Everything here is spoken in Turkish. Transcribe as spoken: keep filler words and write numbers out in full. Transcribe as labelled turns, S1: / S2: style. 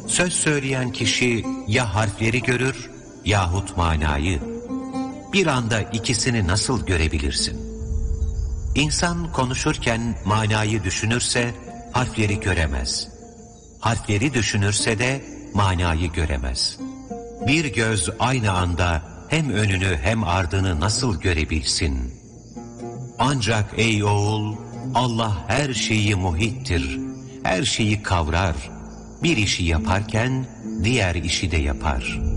S1: Söz söyleyen kişi ya harfleri görür yahut manayı. Bir anda ikisini nasıl görebilirsin? İnsan konuşurken manayı düşünürse harfleri göremez. Harfleri düşünürse de manayı göremez. Bir göz aynı anda hem önünü hem ardını nasıl görebilsin? Ancak ey oğul, Allah her şeyi muhittir, her şeyi kavrar. Bir işi yaparken diğer işi de yapar.